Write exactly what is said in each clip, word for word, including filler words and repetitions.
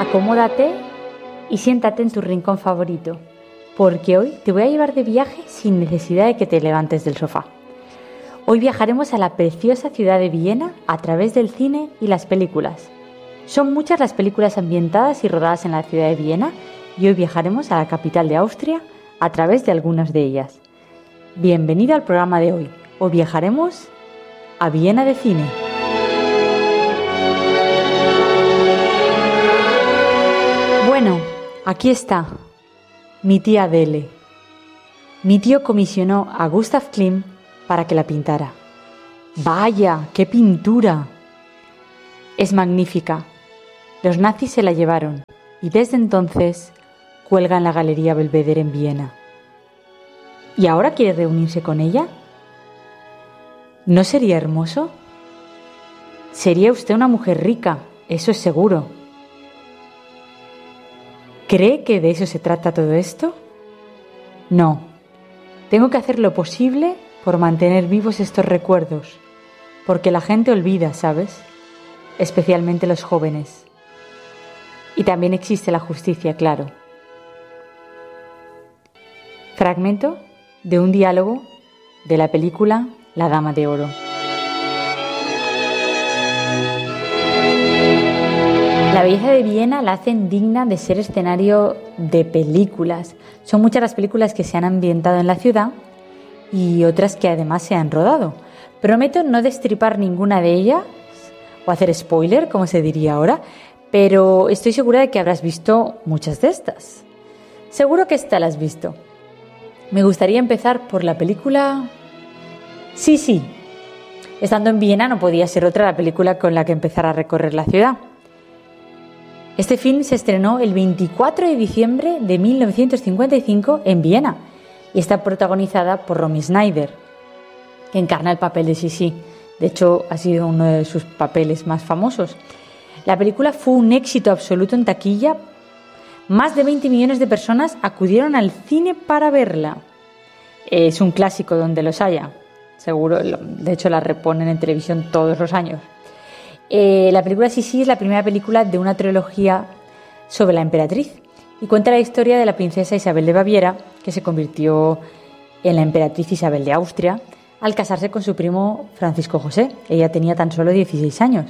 Acomódate y siéntate en tu rincón favorito, porque hoy te voy a llevar de viaje sin necesidad de que te levantes del sofá. Hoy viajaremos a la preciosa ciudad de Viena a través del cine y las películas. Son muchas las películas ambientadas y rodadas en la ciudad de Viena y hoy viajaremos a la capital de Austria a través de algunas de ellas. Bienvenido al programa de hoy. Hoy viajaremos a Viena de cine. Bueno, aquí está, mi tía Adele. Mi tío comisionó a Gustav Klimt para que la pintara. ¡Vaya, qué pintura! Es magnífica. Los nazis se la llevaron y desde entonces cuelga en la Galería Belvedere en Viena. ¿Y ahora quiere reunirse con ella? ¿No sería hermoso? Sería usted una mujer rica, eso es seguro. ¿Cree que de eso se trata todo esto? No. Tengo que hacer lo posible por mantener vivos estos recuerdos, porque la gente olvida, ¿sabes? Especialmente los jóvenes. Y también existe la justicia, claro. Fragmento de un diálogo de la película La Dama de Oro. La belleza de Viena la hacen digna de ser escenario de películas. Son muchas las películas que se han ambientado en la ciudad y otras que además se han rodado. Prometo no destripar ninguna de ellas o hacer spoiler, como se diría ahora, pero estoy segura de que habrás visto muchas de estas. Seguro que esta la has visto. Me gustaría empezar por la película... Sí, sí. Estando en Viena no podía ser otra la película con la que empezar a recorrer la ciudad. Este film se estrenó el veinticuatro de diciembre de mil novecientos cincuenta y cinco en Viena y está protagonizada por Romy Schneider, que encarna el papel de Sisi. De hecho, ha sido uno de sus papeles más famosos. La película fue un éxito absoluto en taquilla. Más de veinte millones de personas acudieron al cine para verla. Es un clásico donde los haya. Seguro, de hecho, la reponen en televisión todos los años. Eh, la película Sisi es la primera película de una trilogía sobre la emperatriz y cuenta la historia de la princesa Isabel de Baviera, que se convirtió en la emperatriz Isabel de Austria al casarse con su primo Francisco José. Ella tenía tan solo dieciséis años.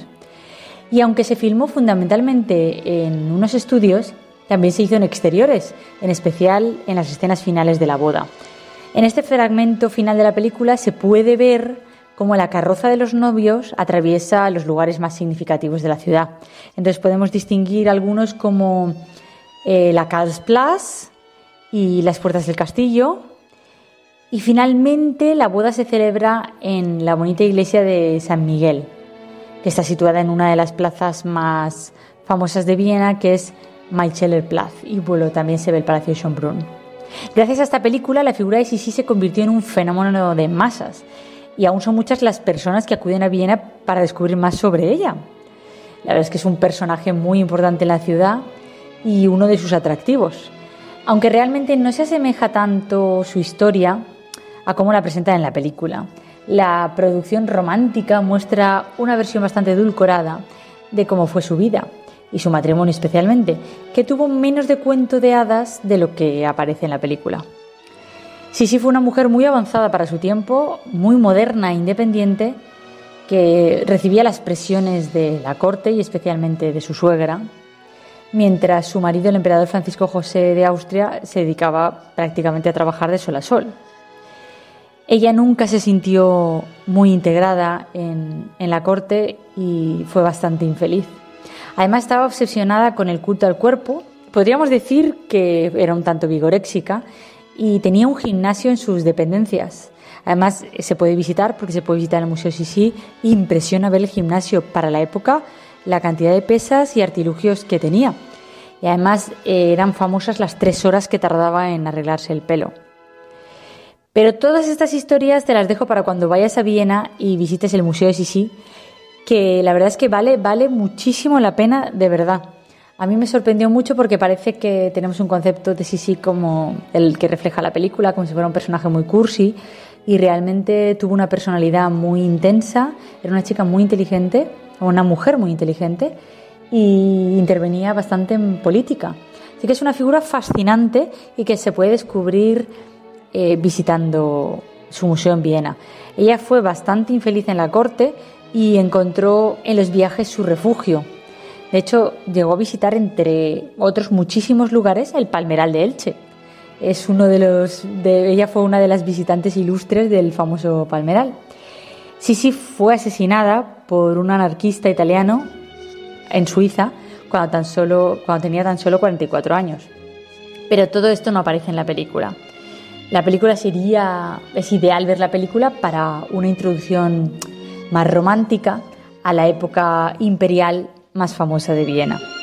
Y aunque se filmó fundamentalmente en unos estudios, también se hizo en exteriores, en especial en las escenas finales de la boda. En este fragmento final de la película se puede ver cómo la carroza de los novios atraviesa los lugares más significativos de la ciudad. Entonces podemos distinguir algunos como eh, la Karlsplatz y las puertas del castillo. Y finalmente la boda se celebra en la bonita iglesia de San Miguel, que está situada en una de las plazas más famosas de Viena, que es Mailschellerplatz. Y bueno, también se ve el Palacio de Schönbrunn. Gracias a esta película, la figura de Sisi se convirtió en un fenómeno de masas. Y aún son muchas las personas que acuden a Viena para descubrir más sobre ella. La verdad es que es un personaje muy importante en la ciudad y uno de sus atractivos. Aunque realmente no se asemeja tanto su historia a cómo la presentan en la película. La producción romántica muestra una versión bastante edulcorada de cómo fue su vida y su matrimonio especialmente, que tuvo menos de cuento de hadas de lo que aparece en la película. Sisi fue una mujer muy avanzada para su tiempo, muy moderna e independiente, que recibía las presiones de la corte y especialmente de su suegra, mientras su marido, el emperador Francisco José de Austria, se dedicaba prácticamente a trabajar de sol a sol. Ella nunca se sintió muy integrada en, en la corte y fue bastante infeliz. Además, estaba obsesionada con el culto al cuerpo. Podríamos decir que era un tanto vigoréxica y tenía un gimnasio en sus dependencias. Además, se puede visitar, porque se puede visitar el Museo Sisi, e impresiona ver el gimnasio para la época, la cantidad de pesas y artilugios que tenía. Y además eh, eran famosas las tres horas que tardaba en arreglarse el pelo. Pero todas estas historias te las dejo para cuando vayas a Viena y visites el Museo de Sisi, que la verdad es que vale, vale muchísimo la pena, de verdad. A mí me sorprendió mucho porque parece que tenemos un concepto de Sisi como el que refleja la película, como si fuera un personaje muy cursi, y realmente tuvo una personalidad muy intensa, era una chica muy inteligente, o una mujer muy inteligente, y intervenía bastante en política. Así que es una figura fascinante y que se puede descubrir eh, visitando su museo en Viena. Ella fue bastante infeliz en la corte y encontró en los viajes su refugio. De hecho, llegó a visitar, entre otros muchísimos lugares, el Palmeral de Elche. Es uno de los, de, ella fue una de las visitantes ilustres del famoso Palmeral. Sisi fue asesinada por un anarquista italiano en Suiza cuando, tan solo, cuando tenía tan solo cuarenta y cuatro años. Pero todo esto no aparece en la película. La película sería, es ideal ver la película para una introducción más romántica a la época imperial más famosa de Viena.